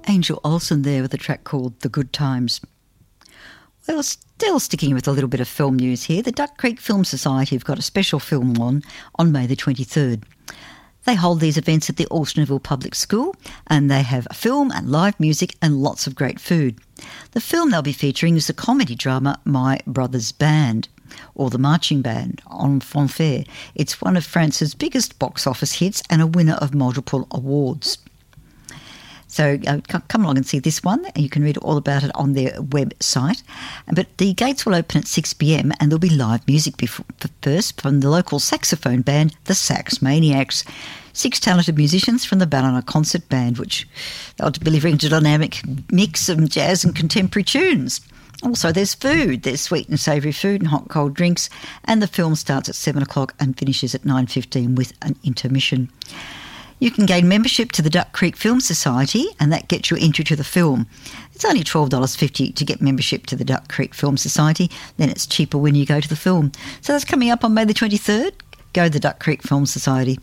Angel Olsen there with a track called The Good Times. Well, still sticking with a little bit of film news here, the Duck Creek Film Society have got a special film on May the 23rd. They hold these events at the Alstonville Public School, and they have a film and live music and lots of great food. The film they'll be featuring is the comedy drama My Brother's Band, or The Marching Band, Enfant Fair. It's one of France's biggest box office hits and a winner of multiple awards. So come along and see this one. You can read all about it on their website. But the gates will open at 6 p.m. and there'll be live music first from the local saxophone band, the Sax Maniacs. 6 talented musicians from the Ballina Concert Band, which they'll be delivering a dynamic mix of jazz and contemporary tunes. Also, there's food. There's sweet and savoury food and hot cold drinks. And the film starts at 7 o'clock and finishes at 9:15 with an intermission. You can gain membership to the Duck Creek Film Society, and that gets you entry to the film. It's only $12.50 to get membership to the Duck Creek Film Society. Then it's cheaper when you go to the film. So that's coming up on May the 23rd. Go to the Duck Creek Film Society.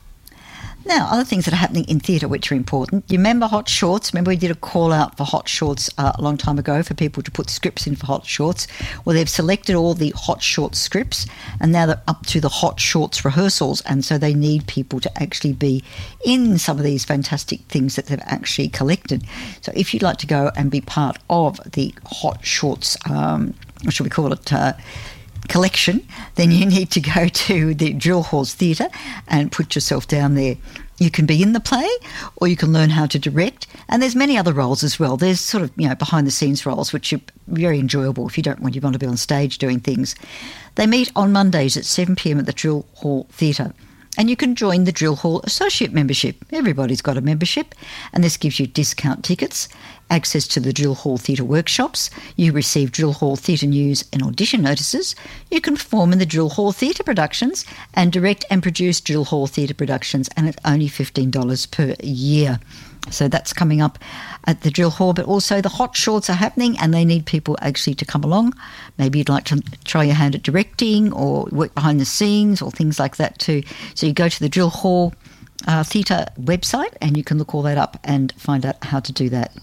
Now, other things that are happening in theatre which are important. You remember Hot Shorts? Remember we did a call out for Hot Shorts a long time ago for people to put scripts in for Hot Shorts? Well, they've selected all the Hot Shorts scripts, and now they're up to the Hot Shorts rehearsals, and so they need people to actually be in some of these fantastic things that they've actually collected. So if you'd like to go and be part of the Hot Shorts, what should we call it, collection, then you need to go to the Drill Halls Theatre and put yourself down there. You can be in the play or you can learn how to direct, and there's many other roles as well. There's sort of, behind the scenes roles which are very enjoyable if you want to be on stage doing things. They meet on Mondays at 7 p.m. at the Drill Hall Theatre. And you can join the Drill Hall Associate membership. Everybody's got a membership, and this gives you discount tickets, access to the Drill Hall Theatre workshops. You receive Drill Hall Theatre news and audition notices. You can perform in the Drill Hall Theatre productions and direct and produce Drill Hall Theatre productions, and it's only $15 per year. So that's coming up at the Drill Hall, but also the Hot Shorts are happening and they need people actually to come along. Maybe you'd like to try your hand at directing or work behind the scenes or things like that too. So you go to the Drill Hall Theatre website and you can look all that up and find out how to do that.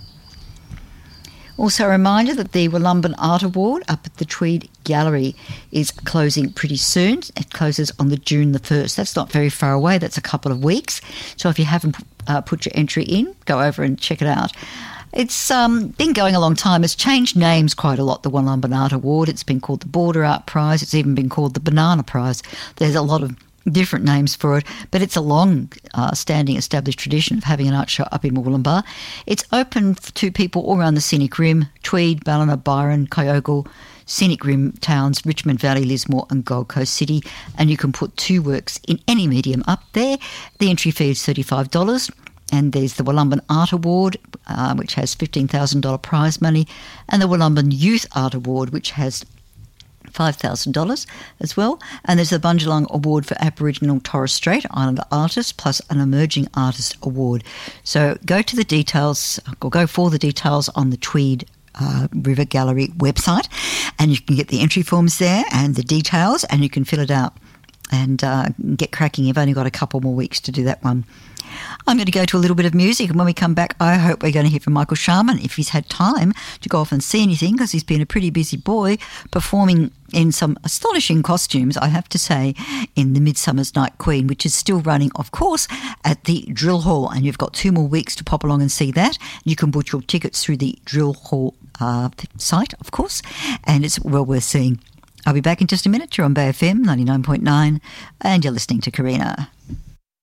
Also a reminder that the Wollumban Art Award up at the Tweed Gallery is closing pretty soon. It closes on the June the 1st. That's not very far away. That's a couple of weeks. So if you haven't put your entry in, go over and check it out. It's been going a long time. It's changed names quite a lot, the Wollumban Art Award. It's been called the Border Art Prize. It's even been called the Banana Prize. There's a lot of different names for it, but it's a long standing established tradition of having an art show up in Wollumbar. It's open to people all around the Scenic Rim, Tweed, Ballina, Byron, Kyogle, Scenic Rim towns, Richmond Valley, Lismore and Gold Coast City, and you can put 2 works in any medium up there. The entry fee is $35, and there's the Wollumban Art Award, which has $15,000 prize money, and the Wollumban Youth Art Award, which has $5,000 as well. And there's the Bundjalung Award for Aboriginal Torres Strait Islander Artists, plus an Emerging Artist Award. So go to the details, or go for the details on the Tweed River Gallery website, and you can get the entry forms there and the details, and you can fill it out and get cracking. You've only got a couple more weeks to do that one. I'm going to go to a little bit of music, and when we come back, I hope we're going to hear from Michael Sharman, if he's had time to go off and see anything, because he's been a pretty busy boy performing in some astonishing costumes, I have to say, in the Midsummer's Night Queen, which is still running, of course, at the Drill Hall, and you've got 2 more weeks to pop along and see that. You can book your tickets through the Drill Hall site, of course, and it's well worth seeing. I'll be back in just a minute. You're on Bay FM 99.9, and you're listening to Karina.